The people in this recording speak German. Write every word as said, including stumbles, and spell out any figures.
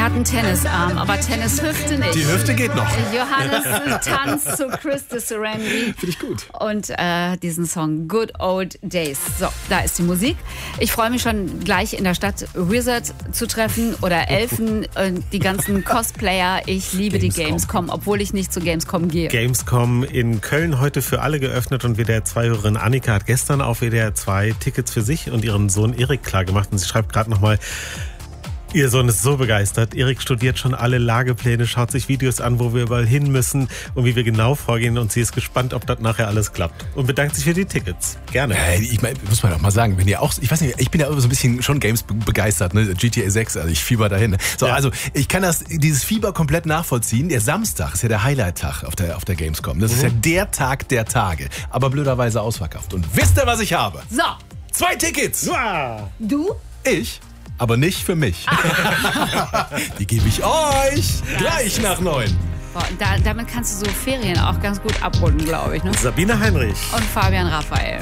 hat einen Tennisarm, aber Tennishüfte nicht. Die Hüfte geht noch. Johannes tanzt zu Chris de Serenity. Finde ich gut. Und äh, diesen Song Good Old Days. So, da ist die Musik. Ich freue mich schon gleich in der Stadt Wizard zu treffen oder Elfen und die ganzen Cosplayer. Ich liebe Gamescom. die Gamescom, obwohl ich nicht zu Gamescom gehe. Gamescom in Köln heute für alle geöffnet und W D R zwei-Hörerin Annika hat gestern auf W D R zwei Tickets für sich und ihren Sohn Erik klar gemacht und sie schreibt gerade nochmal, ihr Sohn ist so begeistert. Erik studiert schon alle Lagepläne, schaut sich Videos an, wo wir überall hin müssen und wie wir genau vorgehen. Und sie ist gespannt, ob das nachher alles klappt. Und bedankt sich für die Tickets. Gerne. Äh, ich mein, muss man doch mal sagen, wenn ihr auch, ich weiß nicht, ich bin ja so ein bisschen schon Games begeistert, ne? G T A sechs, also ich fieber dahin. So, ja. Also ich kann das, dieses Fieber komplett nachvollziehen. Der Samstag ist ja der Highlight-Tag auf der, auf der Gamescom. Das mhm. ist ja der Tag der Tage. Aber blöderweise ausverkauft. Und wisst ihr, was ich habe? So. Zwei Tickets. Ja. Du? Ich? Aber nicht für mich. Die gebe ich euch gleich nach neun. Boah, da, damit kannst du so Ferien auch ganz gut abrunden, glaube ich. Ne? Sabine Heinrich und Fabian Raphael.